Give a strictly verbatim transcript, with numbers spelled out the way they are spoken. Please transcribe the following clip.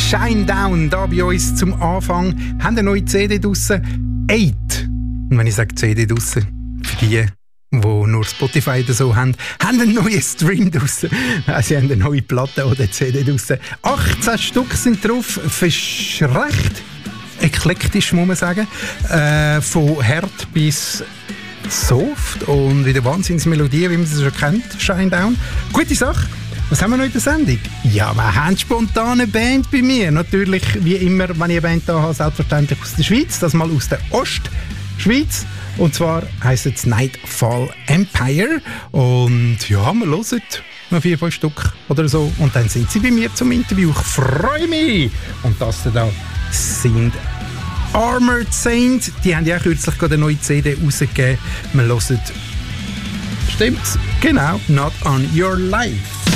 Shinedown, da bei uns zum Anfang. Haben eine neue C D draussen. Eight. Und wenn ich sage C D draussen, für die, die nur Spotify oder so haben, haben einen neuen Stream draussen. Sie haben eine neue Platte oder C D draussen. achtzehn Stück sind drauf. Ist recht eklektisch, muss man sagen. Äh, von hart bis soft und wieder Wahnsinnsmelodie, wie man sie schon kennt. Shinedown. Gute Sache. Was haben wir noch in der Sendung? Ja, wir haben spontan eine Band bei mir. Natürlich, wie immer, wenn ich eine Band da habe, selbstverständlich aus der Schweiz. Das mal aus der Ostschweiz. Und zwar heisst es Nightfall Empire. Und ja, wir hören noch vier, fünf Stück oder so. Und dann sind sie bei mir zum Interview. Ich freue mich! Und das da sind Armored Saint. Die haben ja auch kürzlich gerade eine neue C D rausgegeben. Wir hören, stimmt's? Genau, Not on Your Life.